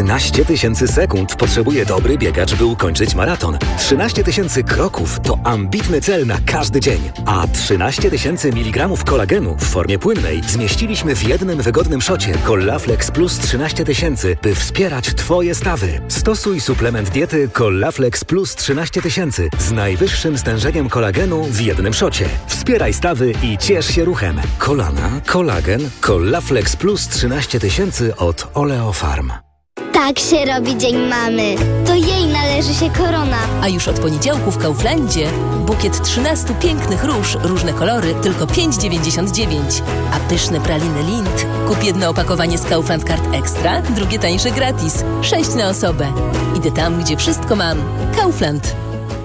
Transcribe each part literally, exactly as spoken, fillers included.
trzynaście tysięcy sekund potrzebuje dobry biegacz, by ukończyć maraton. trzynaście tysięcy kroków to ambitny cel na każdy dzień. A trzynaście tysięcy miligramów kolagenu w formie płynnej zmieściliśmy w jednym wygodnym szocie Collaflex Plus trzynaście tysięcy, by wspierać Twoje stawy. Stosuj suplement diety Collaflex Plus trzynaście tysięcy z najwyższym stężeniem kolagenu w jednym szocie. Wspieraj stawy i ciesz się ruchem. Kolana, kolagen, Collaflex Plus trzynaście tysięcy od Oleofarm. Tak się robi Dzień Mamy. To jej należy się korona. A już od poniedziałku w Kauflandzie bukiet trzynastu pięknych róż, różne kolory, tylko pięć dziewięćdziesiąt dziewięć. A pyszne praliny Lindt. Kup jedno opakowanie z Kaufland Card Extra, drugie tańsze gratis. Sześć na osobę. Idę tam, gdzie wszystko mam. Kaufland.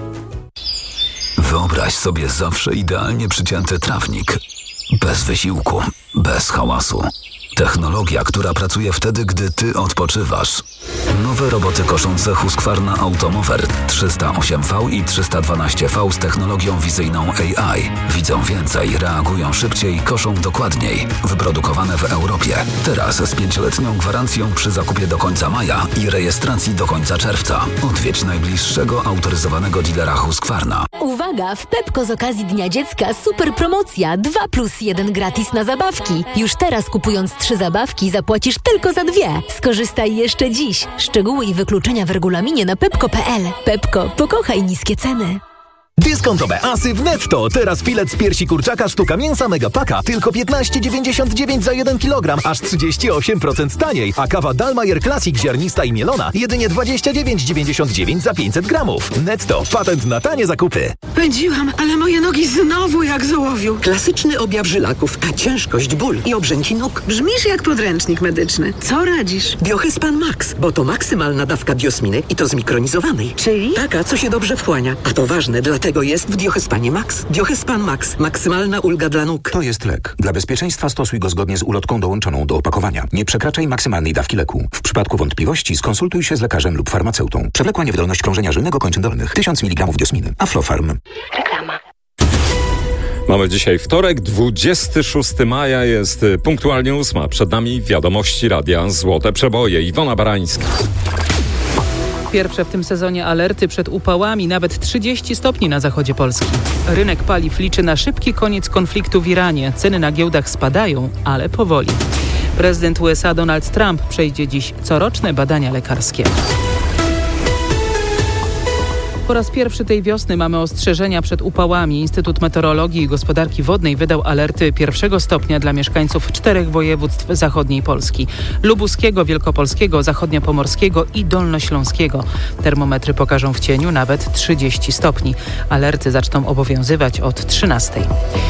Wyobraź sobie zawsze idealnie przycięty trawnik. Bez wysiłku, bez hałasu. Technologia, która pracuje wtedy, gdy ty odpoczywasz. Nowe roboty koszące Husqvarna Automower trzysta osiem V i trzysta dwanaście V z technologią wizyjną A I. Widzą więcej, reagują szybciej, koszą dokładniej. Wyprodukowane w Europie. Teraz z pięcioletnią gwarancją przy zakupie do końca maja i rejestracji do końca czerwca. Odwiedź najbliższego autoryzowanego dealera Husqvarna. Uwaga! W Pepko z okazji Dnia Dziecka super promocja dwa plus jeden gratis na zabawki. Już teraz kupując trzy zabawki zapłacisz tylko za dwie. Skorzystaj jeszcze dziś. Szczegóły i wykluczenia w regulaminie na pepko kropka p l. Pepko, pokochaj niskie ceny. Dyskontowe asy w Netto. Teraz filet z piersi kurczaka sztuka mięsa Megapaka tylko piętnaście dziewięćdziesiąt dziewięć za jeden kilogram, aż trzydzieści osiem procent taniej. A kawa Dalmayer Classic ziarnista i mielona jedynie dwadzieścia dziewięć dziewięćdziesiąt dziewięć za pięćset gramów. Netto. Patent na tanie zakupy. Pędziłam, ale moje nogi znowu jak z ołowiu. Klasyczny objaw żylaków, a ciężkość, ból i obrzęki nóg. Brzmisz jak podręcznik medyczny. Co radzisz? Biohyspan Max, bo to maksymalna dawka biosminy i to zmikronizowanej. Czyli? Taka, co się dobrze wchłania. A to ważne, dlatego jest w Diohyspanie Max. Diohyspan Max. Maksymalna ulga dla nóg. To jest lek. Dla bezpieczeństwa stosuj go zgodnie z ulotką dołączoną do opakowania. Nie przekraczaj maksymalnej dawki leku. W przypadku wątpliwości skonsultuj się z lekarzem lub farmaceutą. Przewlekła niewydolność krążenia żylnego kończyn dolnych. tysiąc miligramów diosminy. Aflofarm. Reklama. Mamy dzisiaj wtorek, dwudziestego szóstego maja, jest punktualnie ósma. Przed nami wiadomości radia Złote Przeboje. Iwona Barańska. Pierwsze w tym sezonie alerty przed upałami, nawet trzydzieści stopni na zachodzie Polski. Rynek paliw liczy na szybki koniec konfliktu w Iranie. Ceny na giełdach spadają, ale powoli. Prezydent U S A Donald Trump przejdzie dziś coroczne badania lekarskie. Po raz pierwszy tej wiosny mamy ostrzeżenia przed upałami. Instytut Meteorologii i Gospodarki Wodnej wydał alerty pierwszego stopnia dla mieszkańców czterech województw zachodniej Polski: lubuskiego, wielkopolskiego, zachodniopomorskiego i dolnośląskiego. Termometry pokażą w cieniu nawet trzydzieści stopni. Alerty zaczną obowiązywać od trzynastej.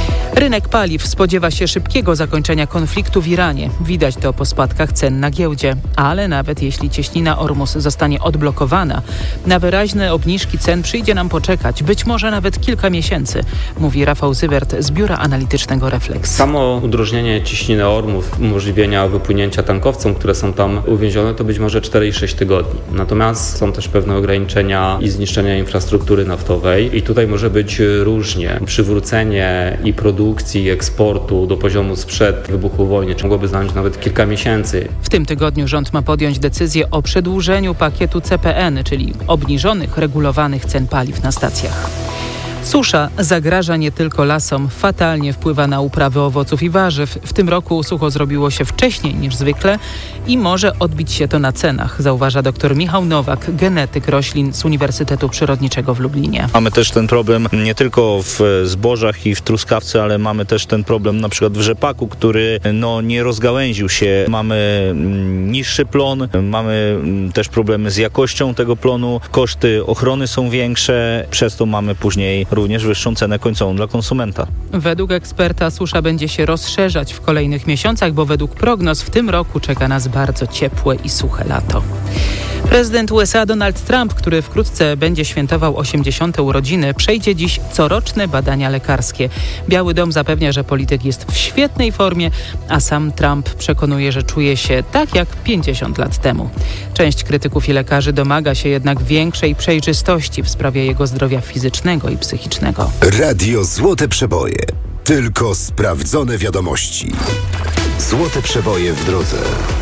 Rynek paliw spodziewa się szybkiego zakończenia konfliktu w Iranie. Widać to po spadkach cen na giełdzie. Ale nawet jeśli cieśnina Ormus zostanie odblokowana, na wyraźne obniżki cen przyjdzie nam poczekać, być może nawet kilka miesięcy, mówi Rafał Zywert z biura analitycznego Reflex. Samo udrożnienie cieśniny Ormus, umożliwienia wypłynięcia tankowcom, które są tam uwięzione, to być może cztery i sześć tygodni. Natomiast są też pewne ograniczenia i zniszczenia infrastruktury naftowej i tutaj może być różnie. Przywrócenie i produkcji, i eksportu do poziomu sprzed wybuchu wojny mogłoby zająć nawet kilka miesięcy. W tym tygodniu rząd ma podjąć decyzję o przedłużeniu pakietu C P N, czyli obniżonych, regulowanych cen paliw na stacjach. Susza zagraża nie tylko lasom, fatalnie wpływa na uprawy owoców i warzyw. W tym roku sucho zrobiło się wcześniej niż zwykle i może odbić się to na cenach, zauważa dr Michał Nowak, genetyk roślin z Uniwersytetu Przyrodniczego w Lublinie. Mamy też ten problem nie tylko w zbożach i w truskawce, ale mamy też ten problem na przykład w rzepaku, który no, nie rozgałęził się. Mamy niższy plon, mamy też problemy z jakością tego plonu, koszty ochrony są większe, przez to mamy później również wyższą cenę końcową dla konsumenta. Według eksperta susza będzie się rozszerzać w kolejnych miesiącach, bo według prognoz w tym roku czeka nas bardzo ciepłe i suche lato. Prezydent U S A Donald Trump, który wkrótce będzie świętował osiemdziesiąte urodziny, przejdzie dziś coroczne badania lekarskie. Biały Dom zapewnia, że polityk jest w świetnej formie, a sam Trump przekonuje, że czuje się tak jak pięćdziesiąt lat temu. Część krytyków i lekarzy domaga się jednak większej przejrzystości w sprawie jego zdrowia fizycznego i psychicznego. Radio Złote Przeboje. Tylko sprawdzone wiadomości. Złote Przeboje w drodze.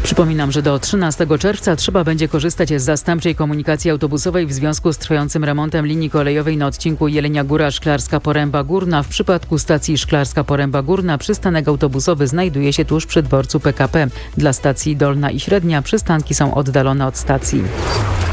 Przypominam, że do trzynastego czerwca trzeba będzie korzystać z zastępczej komunikacji autobusowej w związku z trwającym remontem linii kolejowej na odcinku Jelenia Góra-Szklarska Poręba Górna. W przypadku stacji Szklarska Poręba Górna przystanek autobusowy znajduje się tuż przy dworcu P K P. Dla stacji Dolna i Średnia przystanki są oddalone od stacji.